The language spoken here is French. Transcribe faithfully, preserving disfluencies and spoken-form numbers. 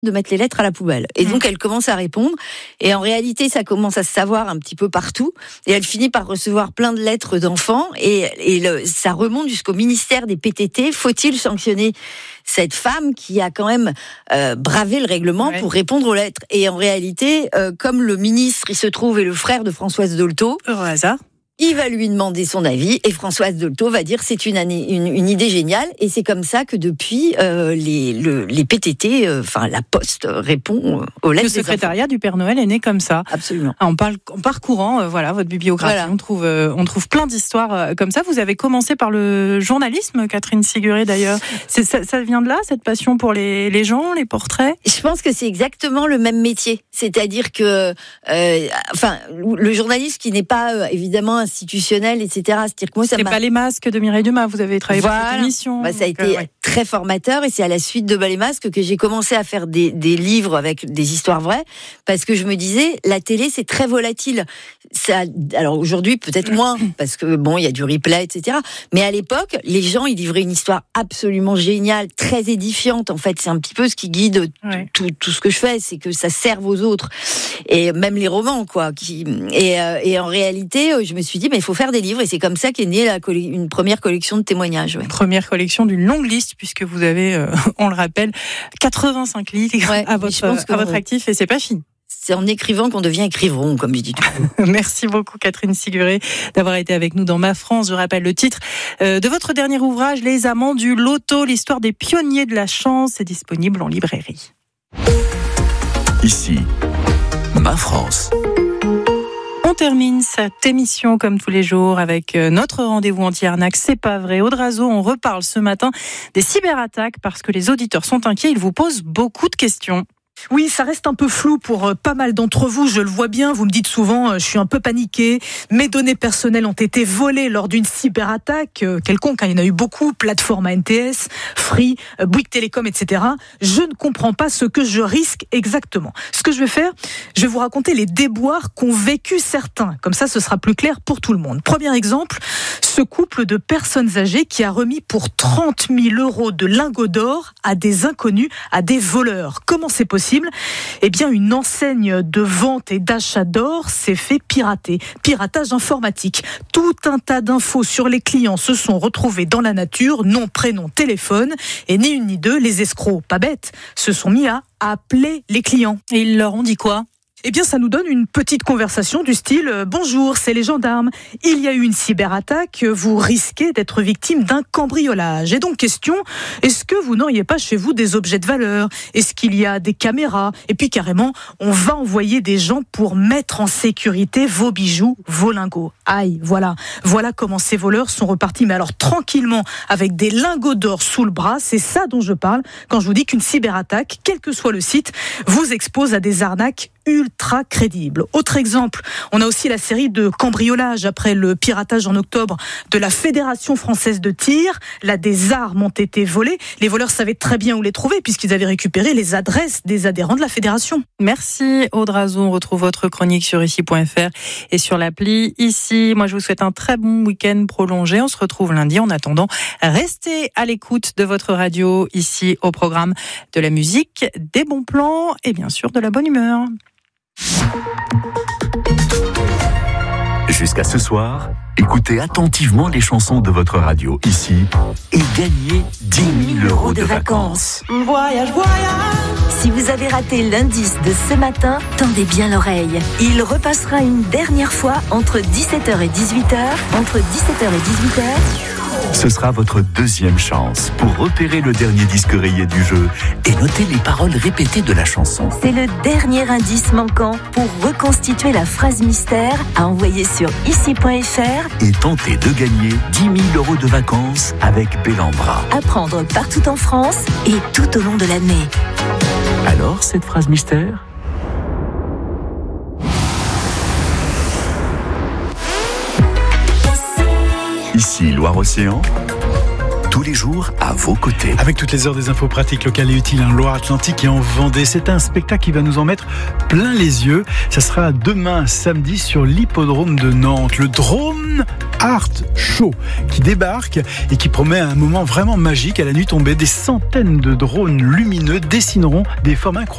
de mettre les lettres à la poubelle. Et donc, elle commence à répondre. Et en réalité, ça commence à se savoir un petit peu partout. Et elle finit par recevoir plein de lettres d'enfants. Et, et le, ça remonte jusqu'au ministère des P T T. Faut-il sanctionner cette femme qui a quand même euh, bravé le règlement ouais. pour répondre aux lettres? Et en réalité, euh, comme le ministre, il se trouve, est le frère de Françoise Dolto. Heureux hasard. Il va lui demander son avis et Françoise Dolto va dire c'est une, année, une, une idée géniale et c'est comme ça que depuis euh, les, le, les P T T, enfin euh, la Poste répond aux lettres. Le secrétariat du Père Noël est né comme ça. Absolument. En, parle, en parcourant euh, voilà votre bibliographie, voilà. on trouve euh, on trouve plein d'histoires euh, comme ça. Vous avez commencé par le journalisme, Catherine Siguré d'ailleurs. C'est, ça, ça vient de là cette passion pour les, les gens, les portraits. Je pense que c'est exactement le même métier, c'est-à-dire que euh, enfin le journaliste qui n'est pas euh, évidemment un institutionnel, et cetera. C'est-à-dire que moi, ça c'est m'a... pas les masques de Mireille Dumas, vous avez travaillé voilà. pour cette émission. Bah, ça a été euh, ouais. très formateur et c'est à la suite de Bas les masques que j'ai commencé à faire des, des livres avec des histoires vraies parce que je me disais, la télé, c'est très volatile. Ça, alors aujourd'hui, peut-être moins parce que bon, il y a du replay, et cetera. Mais à l'époque, les gens, ils livraient une histoire absolument géniale, très édifiante. En fait, c'est un petit peu ce qui guide ouais. tout, tout, tout ce que je fais, c'est que ça serve aux autres. Et même les romans, quoi. Qui, et, euh, et en réalité, je me suis dit, mais il faut faire des livres. Et c'est comme ça qu'est née la coll- une première collection de témoignages. Ouais. Première collection d'une longue liste, puisque vous avez, euh, on le rappelle, quatre-vingt-cinq livres ouais, à, votre, à votre actif, et c'est pas fini. C'est en écrivant qu'on devient écrivain, comme je dis toujours. Merci beaucoup, Catherine Siguré, d'avoir été avec nous dans Ma France. Je rappelle le titre euh, de votre dernier ouvrage, Les Amants du Loto, l'histoire des pionniers de la chance. C'est disponible en librairie. Ici, Ma France. On termine cette émission comme tous les jours avec notre rendez-vous anti-arnaque. C'est pas vrai. Audrazo, on reparle ce matin des cyberattaques parce que les auditeurs sont inquiets. Ils vous posent beaucoup de questions. Oui, ça reste un peu flou pour pas mal d'entre vous, je le vois bien, vous me dites souvent, je suis un peu paniqué, mes données personnelles ont été volées lors d'une cyberattaque quelconque, il y en a eu beaucoup, plateforme A N T S, Free, Bouygues Télécom, et cetera. Je ne comprends pas ce que je risque exactement. Ce que je vais faire, je vais vous raconter les déboires qu'ont vécu certains, comme ça ce sera plus clair pour tout le monde. Premier exemple, ce couple de personnes âgées qui a remis pour trente mille euros de lingots d'or à des inconnus, à des voleurs. Comment c'est possible ? Eh bien, une enseigne de vente et d'achat d'or s'est fait pirater. Piratage informatique. Tout un tas d'infos sur les clients se sont retrouvés dans la nature, nom, prénom, téléphone, et ni une ni deux, les escrocs, pas bêtes, se sont mis à appeler les clients. Et ils leur ont dit quoi ? Eh bien, ça nous donne une petite conversation du style euh, « Bonjour, c'est les gendarmes. Il y a eu une cyberattaque. Vous risquez d'être victime d'un cambriolage. » Et donc, question, est-ce que vous n'auriez pas chez vous des objets de valeur ? Est-ce qu'il y a des caméras ? Et puis, carrément, on va envoyer des gens pour mettre en sécurité vos bijoux, vos lingots. Aïe, voilà. Voilà comment ces voleurs sont repartis. Mais alors, tranquillement, avec des lingots d'or sous le bras, c'est ça dont je parle quand je vous dis qu'une cyberattaque, quel que soit le site, vous expose à des arnaques ultra crédible. Autre exemple, on a aussi la série de cambriolages après le piratage en octobre de la Fédération française de tir. Là, des armes ont été volées. Les voleurs savaient très bien où les trouver puisqu'ils avaient récupéré les adresses des adhérents de la fédération. Merci Audrazo. On retrouve votre chronique sur ici point f r et sur l'appli Ici. Moi, je vous souhaite un très bon week-end prolongé. On se retrouve lundi. En attendant, restez à l'écoute de votre radio ici au programme de la musique, des bons plans et bien sûr de la bonne humeur. Jusqu'à ce soir, écoutez attentivement les chansons de votre radio ici et gagnez dix mille euros de vacances. Voyage, voyage. Si vous avez raté l'indice de ce matin, tendez bien l'oreille. Il repassera une dernière fois entre dix-sept heures et dix-huit heures. Entre dix-sept heures et dix-huit heures. Ce sera votre deuxième chance pour repérer le dernier disque rayé du jeu et noter les paroles répétées de la chanson. C'est le dernier indice manquant pour reconstituer la phrase mystère à envoyer sur ici point f r et tenter de gagner dix mille euros de vacances avec Bellambra. À prendre partout en France et tout au long de l'année. Alors, cette phrase mystère ? Ici, Loire-Océan, tous les jours à vos côtés. Avec toutes les heures des infos pratiques locales et utiles en Loire-Atlantique et en Vendée. C'est un spectacle qui va nous en mettre plein les yeux. Ça sera demain, samedi, sur l'hippodrome de Nantes. Le drone Art Show qui débarque et qui promet un moment vraiment magique. À la nuit tombée, des centaines de drones lumineux dessineront des formes incroyables